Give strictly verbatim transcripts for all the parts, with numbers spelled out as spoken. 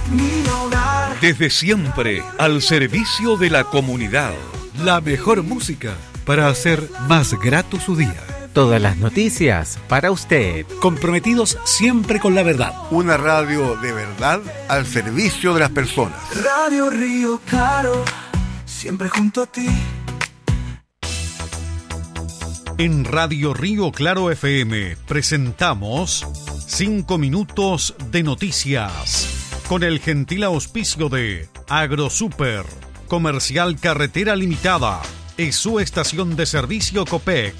mi hogar. Desde siempre, al servicio de la comunidad. La mejor música para hacer más grato su día. Todas las noticias para usted. Comprometidos siempre con la verdad. Una radio de verdad al servicio de las personas. Radio Río Claro, siempre junto a ti. En Radio Río Claro F M presentamos cinco minutos de noticias con el gentil auspicio de AgroSuper, Comercial Carretera Limitada y su estación de servicio Copec.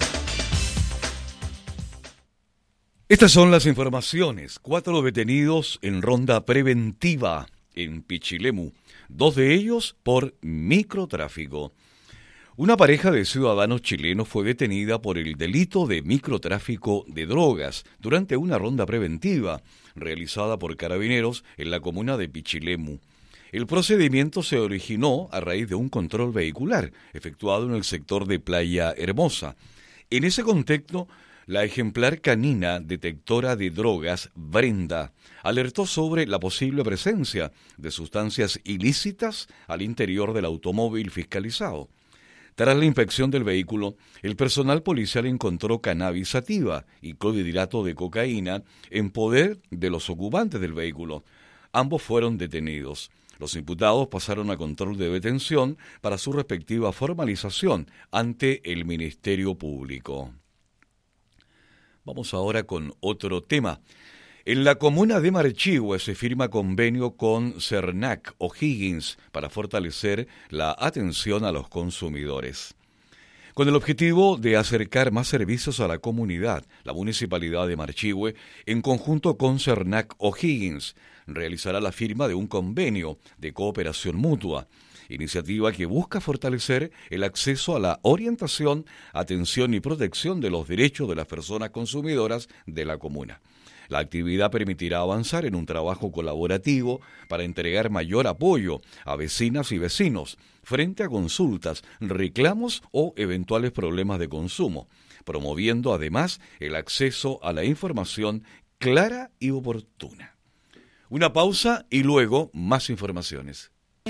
Estas son las informaciones. Cuatro detenidos en ronda preventiva en Pichilemu, dos de ellos por microtráfico. Una pareja de ciudadanos chilenos fue detenida por el delito de microtráfico de drogas durante una ronda preventiva realizada por carabineros en la comuna de Pichilemu. El procedimiento se originó a raíz de un control vehicular efectuado en el sector de Playa Hermosa. En ese contexto, la ejemplar canina detectora de drogas, Brenda, alertó sobre la posible presencia de sustancias ilícitas al interior del automóvil fiscalizado. Tras la inspección del vehículo, el personal policial encontró cannabis sativa y clorhidrato de cocaína en poder de los ocupantes del vehículo. Ambos fueron detenidos. Los imputados pasaron a control de detención para su respectiva formalización ante el Ministerio Público. Vamos ahora con otro tema. En la comuna de Marchihue se firma convenio con Cernac O'Higgins para fortalecer la atención a los consumidores. Con el objetivo de acercar más servicios a la comunidad, la Municipalidad de Marchihue, en conjunto con Cernac O'Higgins, realizará la firma de un convenio de cooperación mutua, iniciativa que busca fortalecer el acceso a la orientación, atención y protección de los derechos de las personas consumidoras de la comuna. La actividad permitirá avanzar en un trabajo colaborativo para entregar mayor apoyo a vecinas y vecinos frente a consultas, reclamos o eventuales problemas de consumo, promoviendo además el acceso a la información clara y oportuna. Una pausa y luego más informaciones.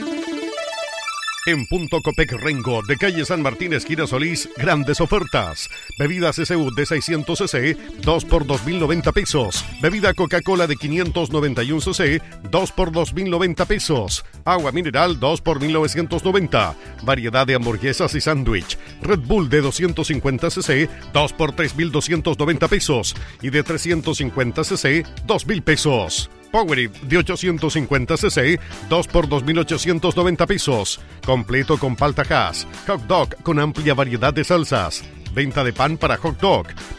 En Punto Copec Rengo, de calle San Martín, esquina Solís, grandes ofertas. Bebida C C U de seiscientos centilitros, dos por dos mil noventa pesos. Bebida Coca-Cola de quinientos noventa y uno centilitros, dos por dos mil noventa pesos. Agua mineral, dos por mil novecientos noventa. Variedad de hamburguesas y sándwich. Red Bull de doscientos cincuenta centilitros, dos por tres mil doscientos noventa pesos. Y de trescientos cincuenta centilitros, dos mil pesos. Powerade de ochocientos cincuenta centilitros, dos por dos mil ochocientos noventa pesos. Completo con palta hash. Hot dog con amplia variedad de salsas. Venta de pan para hot dog.